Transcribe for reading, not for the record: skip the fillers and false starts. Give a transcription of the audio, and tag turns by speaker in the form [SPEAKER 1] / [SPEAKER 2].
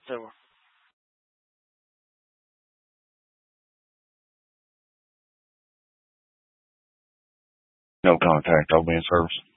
[SPEAKER 1] to her.
[SPEAKER 2] No contact. I'll be in service.